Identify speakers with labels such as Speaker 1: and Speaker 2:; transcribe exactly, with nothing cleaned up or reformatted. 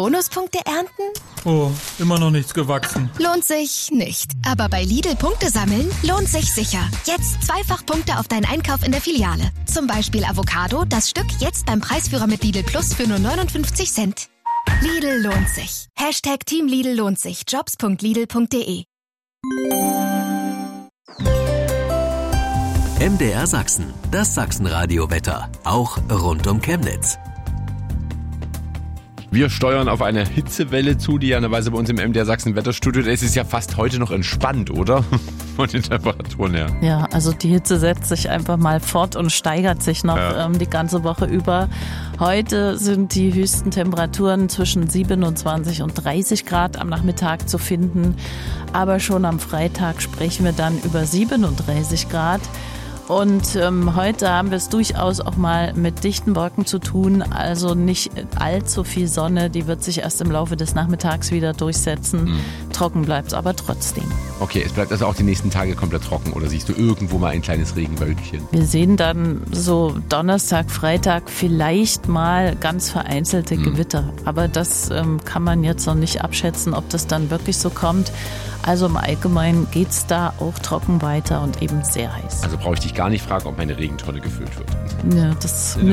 Speaker 1: Bonuspunkte ernten?
Speaker 2: Oh, immer noch nichts gewachsen.
Speaker 1: Lohnt sich nicht. Aber bei Lidl Punkte sammeln lohnt sich sicher. Jetzt zweifach Punkte auf deinen Einkauf in der Filiale. Zum Beispiel Avocado, das Stück jetzt beim Preisführer mit Lidl Plus für nur neunundfünfzig Cent. Lidl lohnt sich. Hashtag Team Lidl lohnt sich. jobs punkt lidl punkt de.
Speaker 3: M D R Sachsen, das Sachsenradio-Wetter, auch rund um Chemnitz.
Speaker 4: Wir steuern auf eine Hitzewelle zu, die ja eine Weise bei uns im M D R Sachsen Wetterstudio. Es ist ja fast heute noch entspannt, oder? Von den Temperaturen her.
Speaker 5: Ja, also die Hitze setzt sich einfach mal fort und steigert sich noch
Speaker 4: Ja.
Speaker 5: ähm, die ganze Woche über. Heute sind die höchsten Temperaturen zwischen siebenundzwanzig und dreißig Grad am Nachmittag zu finden. Aber schon am Freitag sprechen wir dann über siebenunddreißig Grad. Und ähm, heute haben wir es durchaus auch mal mit dichten Wolken zu tun, also nicht allzu viel Sonne, die wird sich erst im Laufe des Nachmittags wieder durchsetzen. Mhm. Trocken bleibt es aber trotzdem.
Speaker 4: Okay, es bleibt also auch die nächsten Tage komplett trocken oder siehst du irgendwo mal ein kleines Regenwölkchen?
Speaker 5: Wir sehen dann so Donnerstag, Freitag vielleicht mal ganz vereinzelte mhm. Gewitter, aber das ähm, kann man jetzt noch nicht abschätzen, ob das dann wirklich so kommt. Also im Allgemeinen geht es da auch trocken weiter und eben sehr heiß.
Speaker 4: Also brauche ich dich gar nicht fragen, ob meine Regentonne gefüllt wird.
Speaker 5: Ja, das